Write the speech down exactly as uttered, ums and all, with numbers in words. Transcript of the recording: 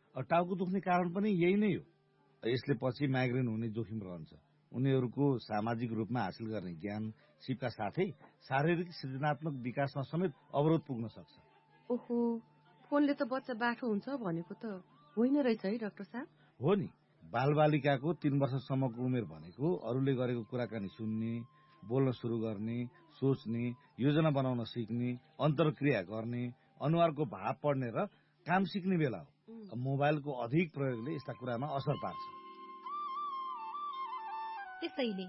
टाउको दुख्ने कारण पनि यही नै हो। यसले पछि माइग्रेन हुने जोखिम रहन्छ। उनीहरूको सामाजिक रूपमा हासिल गर्ने ज्ञान सिपका साथै शारीरिक सृजनात्मक विकासमा समेत अवरोध पुग्न सक्छ। ओहो, फोनले त बच्चा बाठो हुन्छ भनेको त होइन रहेछ है डाक्टर साहब? हो नि, बालबालिकाको तीन वर्षसम्मको उमेर भनेको अरूले गरेको कुराकानी सुन्ने, बोल्न सुरु गर्ने, सोच्ने, योजना बनाउन सिक्ने, अन्तर्क्रिया गर्ने, अनुहारको भाव पढ्ने र काम सिक्ने बेला हो। मोबाइलको अधिक प्रयोगले यस्ता कुरामा असर पार्छ। त्यसैले